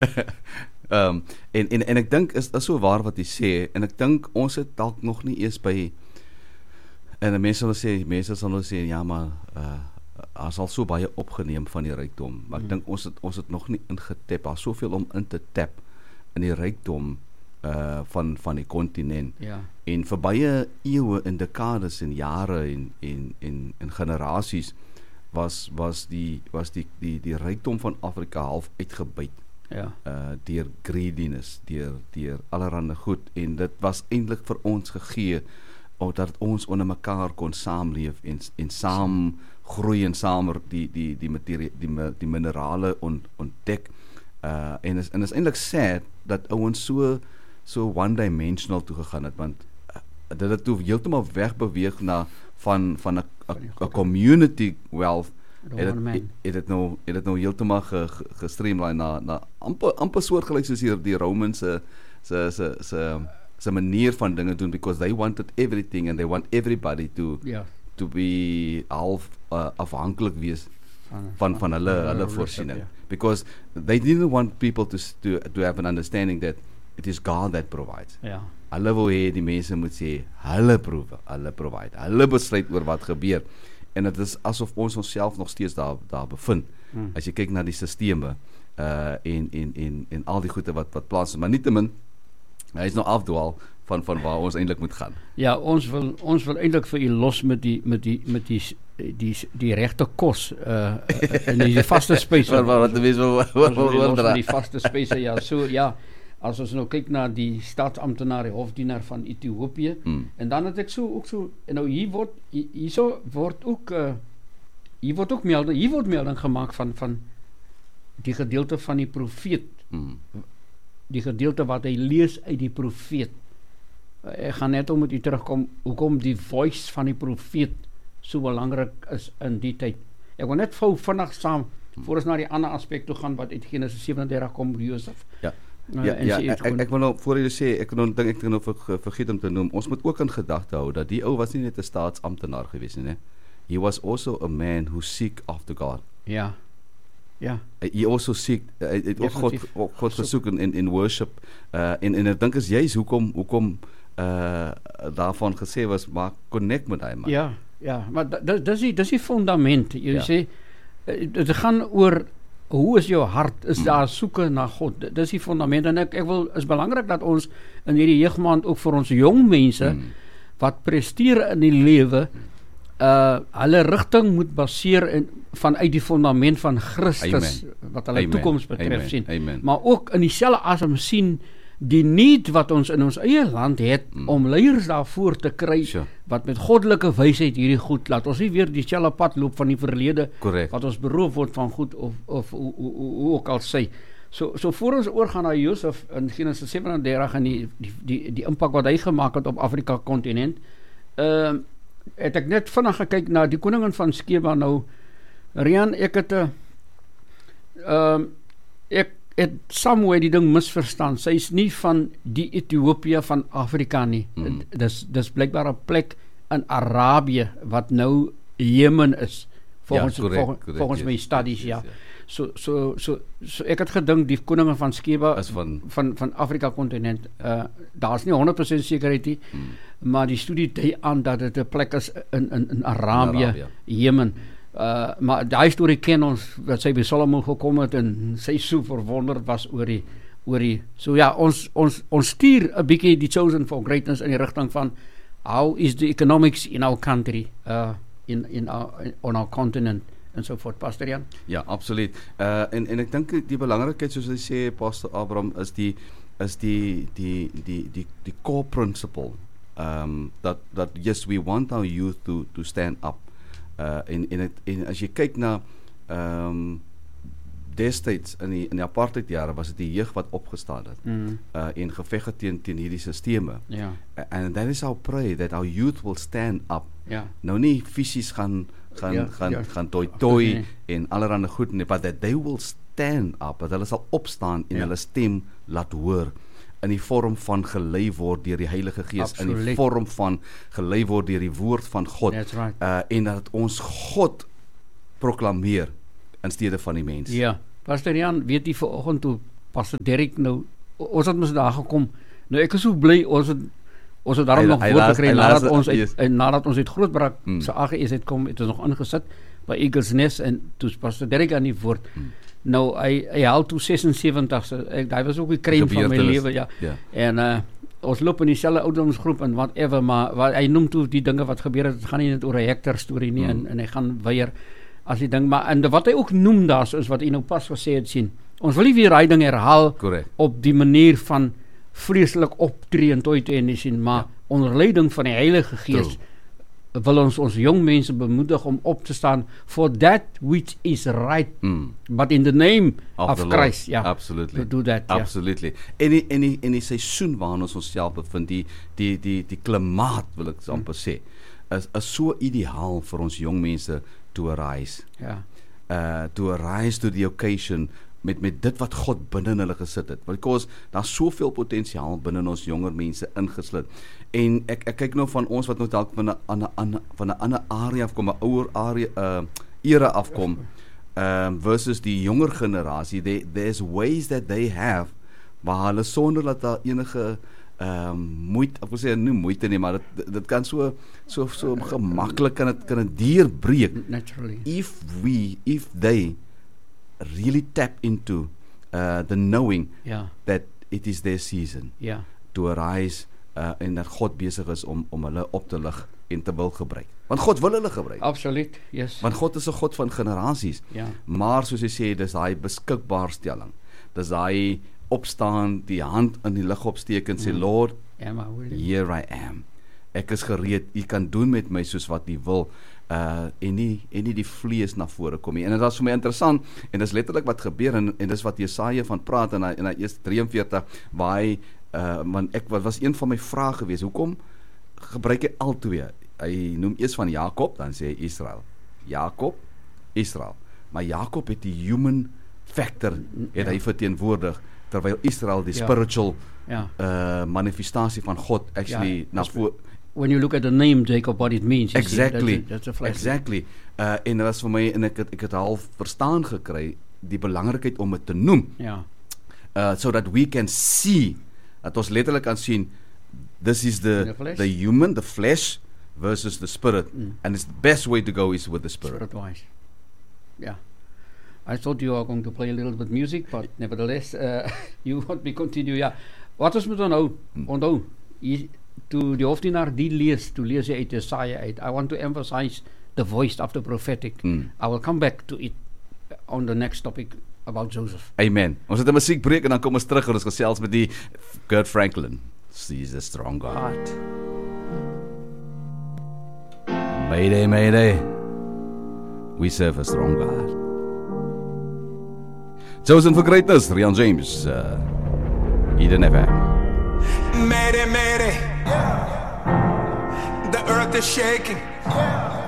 En ek dink is so waar wat jy sê, en ek dink ons het dalk nog nie eers by, en mense sal nou sê, ja maar, daar sal so baie opgeneem van die rykdom, maar ek dink ons het nog nie ingetap, daar soveel om in te tap in die rykdom van die kontinent. Ja. En vir baie eeue en dekades en jare en generasies was die rykdom van Afrika half uitgebuit. Ja. Deur greediness, deur allerhande goed, en dit was eintlik vir ons gegee omdat ons onder mekaar kon saamleef en saam groei en saam die minerale ontdek. En is eintlik sad dat ouens so one-dimensional toegegaan het, want dit het toe heeltemal wegbeweeg van 'n community wealth. Het het nou heeltemal gestreamline na amper soortgelyk soos die Romans se manier van dinge doen, because they wanted everything and they want everybody to be half afhanklik wees van hulle voorsiening. Ja. Because they didn't want people to have an understanding that it is God that provides. Ja. Hulle wil hê die mense moet sê, hulle provide, hulle besluit oor wat gebeur. En het is asof ons onsself nog steeds daar bevind. As jy kyk na die sisteme en al die goede wat plaas is, maar nietemin, hy is nou afdwaal van waar ons eintlik moet gaan. Ja, ons wil eintlik vir u los met die regte kos in die vaste spese. Wat die mense die vaste spese, ja, so ja. As ons nou kyk na die staatsamptenaar, die hofdienaar van Ethiopië, en dan het ek ook so, en nou hier word ook melding gemaak van die gedeelte van die profeet, die gedeelte wat hy lees uit die profeet. Ek gaan net met u terugkom, hoekom die voice van die profeet so belangrik is in die tyd. Ek wil net vinnig saam, voor ons na die ander aspek toe gaan, wat uit Genesis 37 kom, Josef. Ja. Ek wil nou, voor jy sê, ek vergeet om te noem, ons moet ook in gedagte hou, dat die ou was nie net 'n staatsamptenaar gewees nie, he was also a man who seek after God. Ja. He also seek, het ook God gesoek in worship, en ek dink is juist hoekom daarvan gesê was, maar connect met hy man. Ja, maar dis die fundament, jy sê, dit gaan oor, hoe is jou hart, is daar soeke na God, dis die fundament, en is belangrik dat ons in hierdie jeugmaand ook vir ons jong mense, wat presteer in die lewe, hulle rigting moet baseer vanuit die fundament van Christus, wat hulle toekoms betref sien, maar ook in dieselfde asem sien, die need wat ons in ons eie land het, om leiers daarvoor te kry, wat met goddelike wysheid hierdie goed, laat ons nie weer dieselfde pad loop van die verlede, wat ons beroof word van goed, of hoe ook al sê. So voor ons oorgaan na Josef, in Genesis 37, en die impak wat hy gemaak het op Afrika kontinent, het ek net vinnig gekyk na die koningin van Skeba. Nou, Rian, ek het somewhere die ding misverstaan. Sy is nie van die Ethiopië van Afrika nie. Dis blykbaar 'n plek in Arabië wat nou Jemen is. Volgens my studies, ja. So ek het gedink die koningin van Skeba is van Afrika kontinent. Daar is nie 100% sekerheid nie, maar die studie dui aan dat dit 'n plek is in Arabië, Jemen. Maar daai storie ken ons, wat sy by Solomon gekom het, en sy so verwonderd was oor die so ja, ons stuur 'n bietjie die Chosen for Greatness in die rigting van how is the economics in our country, on our continent, en so voort. Pastor Jan? Ja, absoluut. En ek dink die belangrikheid, soos hy sê, Pastor Abraham, is die core principle, that yes, we want our youth to stand up. En as jy kyk na destyds in die apartheid jare, was dit die jeug wat opgestaan het en geveg het teen hierdie sisteme. And that is our prayer, that our youth will stand up. Nou nie fisies gaan toi en allerhande goed nie, but that they will stand up, dat hulle sal opstaan en hulle stem laat hoor, in die vorm van gelei word deur die Heilige Gees, in die vorm van gelei word deur die woord van God, en dat ons God proklameer in steede van die mens. Ja, Pastor Jan, weet jy vanoggend Pastor Derek nou, ons het mos daar gekom. Nou ek is so bly ons het daarom nog woord gekry nadat ons uit Grootbrak se AGS uitkom, het ons nog ingesit by Eagles Nest en toe Pastor Derek aan die woord. Nou hy haal toe 76, so hy was ook die krein van my lewe, ja. En ons loop in dieselfde ouderdomsgroep en whatever, maar hy noem toe die dinge wat gebeur het gaan nie net oor 'n hektar storie nie en hy gaan weier as die ding, maar en wat hy ook noem daar so is wat hy nou pas gesê het sien. Ons wil nie weer daai ding herhaal op die manier van vreeslik optree en toe en sien, maar onder leiding van die Heilige Gees wil ons jong mense bemoedig om op te staan for that which is right, but in the name of Christ, absolutely, to do that, absolutely. En die seisoen waarin ons onsself bevind, die klimaat wil ek amper sê, is so ideaal vir ons jong mense to arise, to arise to the occasion, met dit wat God binne hulle gesit het, because daar soveel potensiaal binne ons jonger mense ingesluit, en ek kyk nou van ons wat nou dalk van 'n ander area afkom, 'n ouer area era afkom, versus die jonger generasie, there's ways that they have, waar hulle sonder dat daar enige moeite, ek wil sê nie moeite nie, maar dit kan so gemaklik kan dit deurbreek, naturally, if they really tap into the knowing that it is their season to arise, en dat God besig is om hulle op te lig en te wil gebruik. Want God wil hulle gebruik. Absoluut, yes. Want God is 'n God van generasies. Maar soos hy sê, dis daai beskikbaarstelling. Dis daai opstaan, die hand in die lug opsteek en sê, Lord, here I am. Ek is gereed, U kan doen met my soos wat U wil. En nie die vlees na vore kom nie. En dit was vir my interessant, en dis letterlik wat gebeur, en dis wat Jesaja van praat in hy eers 43, waar hy, want wat was een van my vrae gewees, hoekom gebruik hy al twee? Hy noem eers van Jakob, dan sê hy Israel. Jakob, Israel. Maar Jakob het die human factor, het hy verteenwoordig, terwyl Israel die spiritual manifestasie van God actually na vore. When you look at the name Jacob, what it means, exactly, that's a flesh. Exactly. En dit was vir my, en ek het half verstaan gekry, die belangrikheid om dit te noem. So that we can see, dat ons letterlik kan sien, this is the human, the flesh, versus the spirit. And it's the best way to go is with the spirit. Spirit-wise. I thought you were going to play a little bit music, but nevertheless, you want me continue, Wat ons moet onthou, toe die hoofdienaar die lees hy uit Jesaja uit. I want to emphasize the voice of the prophetic. I will come back to it on the next topic about Joseph. Amen. Ons het 'n musiekbreek en dan kom ons terug en ons gesels met die Kurt Franklin. He's a strong God. Mayday, mayday. We serve a strong God. Chosen for greatness, Rian James, Eden FM. Mayday, mayday. The earth is shaking.